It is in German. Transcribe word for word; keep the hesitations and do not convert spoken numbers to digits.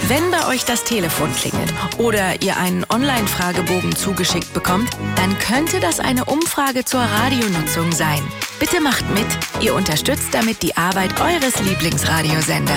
Wenn bei euch das Telefon klingelt oder ihr einen Online-Fragebogen zugeschickt bekommt, dann könnte das eine Umfrage zur Radionutzung sein. Bitte macht mit, ihr unterstützt damit die Arbeit eures Lieblingsradiosenders.